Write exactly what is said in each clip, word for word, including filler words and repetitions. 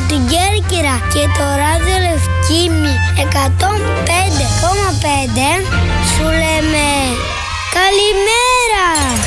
την Κέρκυρα και το ράδιο Λευκήμι εκατόν πέντε κόμμα πέντε σου λέμε καλημέρα.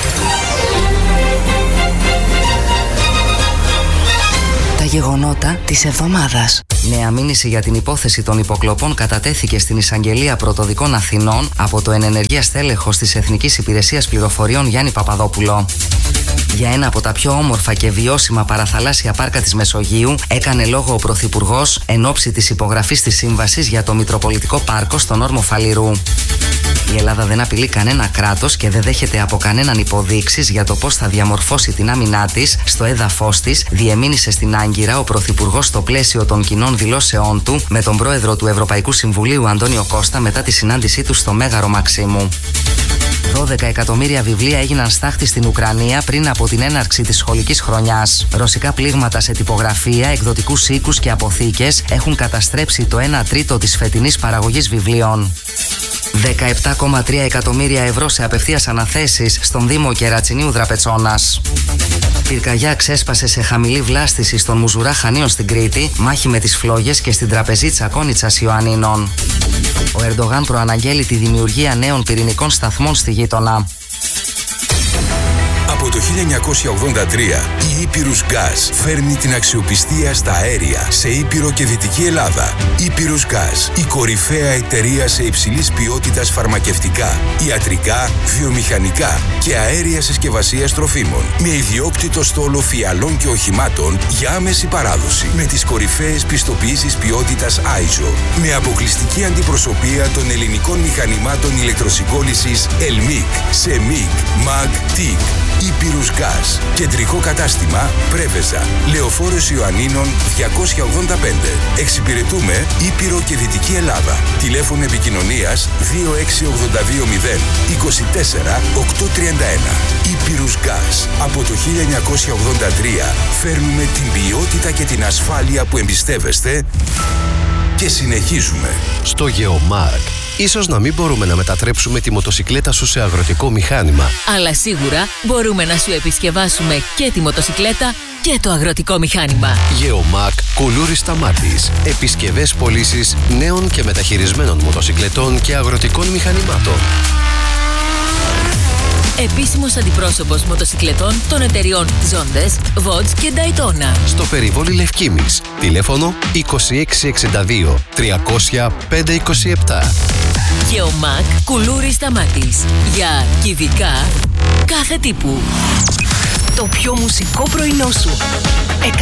Τα γεγονότα της εβδομάδας. Νέα μήνυση για την υπόθεση των υποκλοπών κατατέθηκε στην Εισαγγελία Πρωτοδικών Αθηνών από το ενενεργείας τέλεχος της Εθνικής Υπηρεσίας Πληροφοριών Γιάννη Παπαδόπουλο. Για ένα από τα πιο όμορφα και βιώσιμα παραθαλάσσια πάρκα της Μεσογείου έκανε λόγο ο Πρωθυπουργός εν ώψη της υπογραφής της σύμβασης για το Μητροπολιτικό Πάρκο στον όρμο Φαλιρού. Η Ελλάδα δεν απειλεί κανένα κράτος και δεν δέχεται από κανέναν υποδείξεις για το πώς θα διαμορφώσει την άμυνά της στο έδαφος της, διεμήνυσε στην Άγκυρα ο Πρωθυπουργός στο πλαίσιο των κοινών δηλώσεών του με τον πρόεδρο του Ευρωπαϊκού Συμβουλίου Αντώνιο Κώστα μετά τη συνάντησή του στο Μέγαρο Μαξίμου. δώδεκα εκατομμύρια βιβλία έγιναν στάχτη στην Ουκρανία πριν από την έναρξη της σχολικής χρονιάς. Ρωσικά πλήγματα σε τυπογραφία, εκδοτικούς οίκους και αποθήκες έχουν καταστρέψει το ένα τρίτο της φετινής παραγωγής βιβλίων. δεκαεπτά κόμμα τρία εκατομμύρια ευρώ σε απευθείας αναθέσεις στον Δήμο Κερατσινίου Δραπετσόνας. Πυρκαγιά ξέσπασε σε χαμηλή βλάστηση στον Μουζουρά Χανίων στην Κρήτη, μάχη με τις φλόγες και στην τραπεζίτσα Κόνιτσας Ιωαννίνων. Ο Ερντογάν προαναγγέλει τη δημιουργία νέων πυρηνικών σταθμών στη γείτονα. Από το χίλια εννιακόσια ογδόντα τρία η Ήπειρους Γκάς φέρνει την αξιοπιστία στα αέρια σε Ήπειρο και Δυτική Ελλάδα. Ήπειρους Γκάς, η κορυφαία εταιρεία σε υψηλής ποιότητας φαρμακευτικά, ιατρικά, βιομηχανικά και αέρια συσκευασίας τροφίμων. Με ιδιόκτητο στόλο φιαλών και οχημάτων για άμεση παράδοση. Με τις κορυφαίες πιστοποιήσεις ποιότητας άιζο. Με αποκλειστική αντιπροσωπεία των ελληνικών μηχανημάτων ηλεκτροσυγκόλλησης Ελμίκ, Σεμίκ, Μαγ, Τικ. Ήπειρους Γκάς. Κεντρικό κατάστημα Πρέβεζα. Λεωφόρος Ιωαννίνων διακόσια ογδόντα πέντε. Εξυπηρετούμε Ήπειρο και Δυτική Ελλάδα. Τηλέφωνο επικοινωνίας δύο έξι ογδόντα δύο μηδέν είκοσι τέσσερα οκτακόσια τριάντα ένα. Ήπειρους Γκάς. Από το χίλια εννιακόσια ογδόντα τρία φέρνουμε την ποιότητα και την ασφάλεια που εμπιστεύεστε και συνεχίζουμε. Στο Geomark, ίσως να μην μπορούμε να μετατρέψουμε τη μοτοσικλέτα σου σε αγροτικό μηχάνημα. Αλλά σίγουρα μπορούμε να σου επισκευάσουμε και τη μοτοσικλέτα και το αγροτικό μηχάνημα. Geomark Κουλούρης Σταμάτης. Επισκευές πωλήσεις νέων και μεταχειρισμένων μοτοσικλετών και αγροτικών μηχανημάτων. Επίσημος αντιπρόσωπος μοτοσικλετών των εταιριών Zondes, Vodz και Daytona. Στο περιβόλι Λευκήμης. Τηλέφωνο είκοσι έξι εξήντα δύο τριακόσια πέντε είκοσι επτά. Geomark Κουλούρης Σταμάτης. Για κυβικά κάθε τύπου. Το πιο μουσικό πρωινό σου.